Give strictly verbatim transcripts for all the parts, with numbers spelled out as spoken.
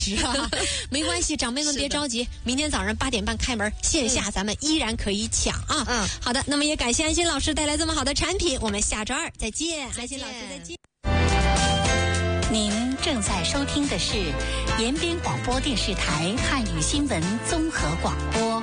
是啊，没关系，长辈们别着急，明天早上八点半开门，线下咱们依然可以抢啊。嗯，好的，那么也感谢安心老师带来这么好的产品，我们下周二再见，安心老师再见。 您正在收听的是延边广播电视台汉语新闻综合广播。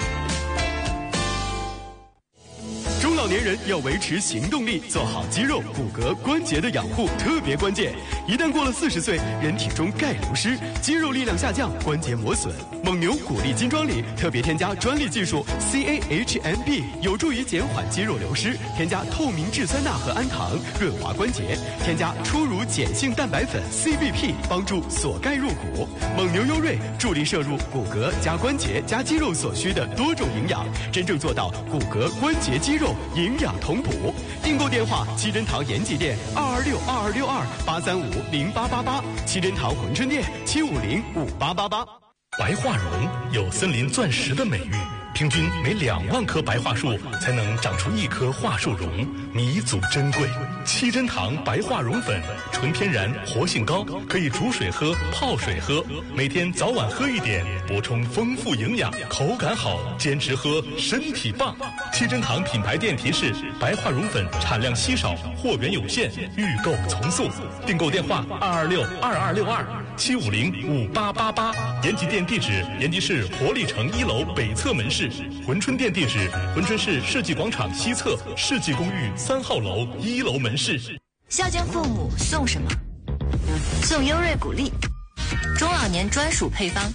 中老年人要维持行动力，做好肌肉、骨骼、关节的养护特别关键。一旦过了四十岁，人体中钙流失，肌肉力量下降，关节磨损。蒙牛骨力金装里特别添加专利技术 C A H M B， 有助于减缓肌肉流失。添加透明质酸钠和氨糖，润滑关节。添加初乳碱性蛋白粉 C B P， 帮助锁钙入骨。蒙牛优瑞助力摄入骨骼加关节加肌肉所需的多种营养，真正做到骨骼、关节、肌肉营养同补。订购电话：七珍堂延吉店二二六二二六二八三五零八八八，七珍堂珲春店七五零五八八八。 白桦榕有森林钻石的美誉，平均每两万棵白桦树才能长出一棵桦树榕，弥足珍贵。七珍堂白桦榕粉，纯天然，活性高，可以煮水喝、泡水喝，每天早晚喝一点，补充丰富营养，口感好，坚持喝，身体棒。七珍堂品牌店提示：白桦榕粉产量稀少，货源有限，预购从速。订购电话：二二六二二六二七五零五八八八。延吉店地址：延吉市活力城一楼北侧门市。珲春店地址：珲春市世纪广场西侧世纪公寓三号楼一楼门市。 孝敬父母送什么？送优瑞谷粒，中老年专属配方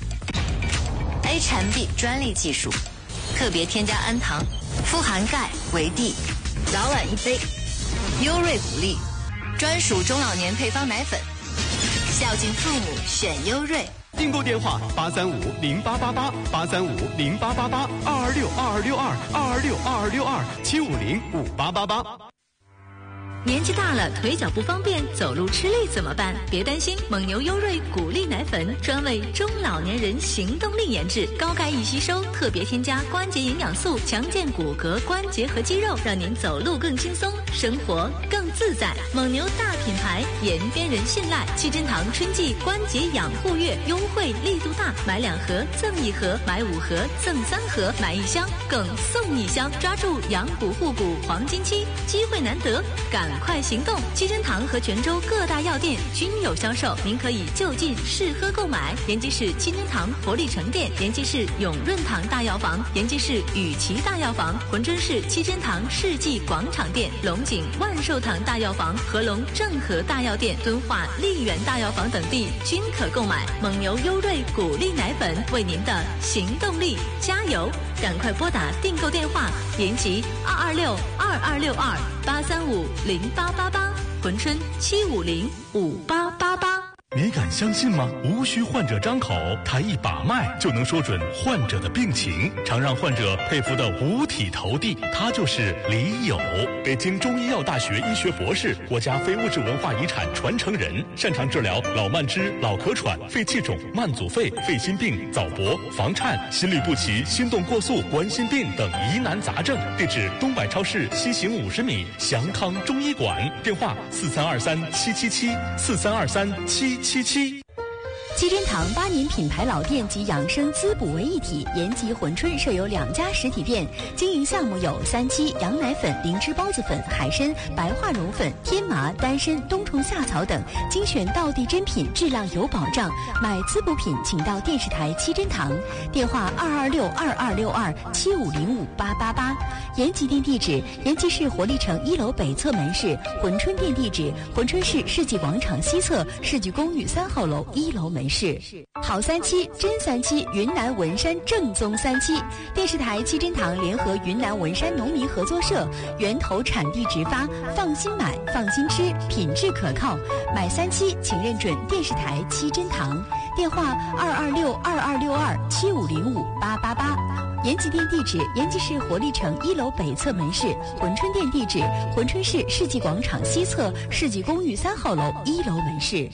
，H M B 专利技术，特别添加氨糖，富含钙、维 D， 早晚一杯。优瑞谷粒，专属中老年配方奶粉，孝敬父母选优瑞。 订购电话：八三五零八八八八三五零八八八二二六二二六二二二六二二六二七五零五八八八。 年纪大了，腿脚不方便，走路吃力怎么办？别担心，蒙牛优瑞谷粒奶粉专为中老年人行动力研制，高钙易吸收，特别添加关节营养素，强健骨骼、关节和肌肉，让您走路更轻松，生活更自在。蒙牛大品牌，延边人信赖。七珍堂春季关节养护月优惠力度大，买两盒赠一盒，买五盒赠三盒，买一箱更送一箱，抓住养骨护骨黄金期，机会难得，赶快行动！七珍堂和泉州各大药店均有销售，您可以就近试喝购买。延吉市七珍堂活力城店，延吉市永润堂大药房，延吉市雨琦大药房，珲春市七珍堂世纪广场店，龙井万寿堂大药房、合隆正和大药店、敦化丽园大药房等地均可购买。蒙牛优瑞谷粒奶粉，为您的行动力加油！赶快拨打订购电话：延吉二二六二二六二八三五零八八八，珲春七五零五八八八。 你敢相信吗？无需患者张口，他一把脉就能说准患者的病情，常让患者佩服的五体投地。他就是李友，北京中医药大学医学博士，国家非物质文化遗产传承人，擅长治疗老慢支、老咳喘、肺气肿、慢阻肺、肺心病、早搏、房颤、心律不齐、心动过速、冠心病等疑难杂症。地址：东百超市西行五十米，祥康中医馆。电话：四三二三七七七四三二三七七七。 七珍堂八年品牌老店及养生滋补为一体，延吉、珲春设有两家实体店，经营项目有三七、羊奶粉、灵芝孢子粉、海参、白桦蓉粉、天麻、丹参、冬虫夏草等，精选道地珍品，质量有保障。买滋补品请到电视台七珍堂，电话二二六二二六二七五零五八八八。延吉店地址：延吉市活力城一楼北侧门市；珲春店地址：珲春市世纪广场西侧世纪公寓三号楼一楼门市。好三七，真三七，云南文山正宗三七。电视台七珍堂联合云南文山农民合作社，源头产地直发，放心买，放心吃，品质可靠。买三七，请认准电视台七珍堂。电话二二六二二六二七五零五八八八。延吉店地址：延吉市活力城一楼北侧门市；珲春店地址：珲春市世纪广场西侧世纪公寓三号楼一楼门市。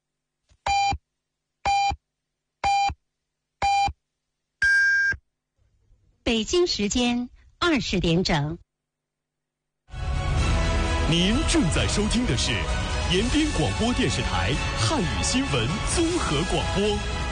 北京时间二十点整。 您正在收听的是延边广播电视台汉语新闻综合广播。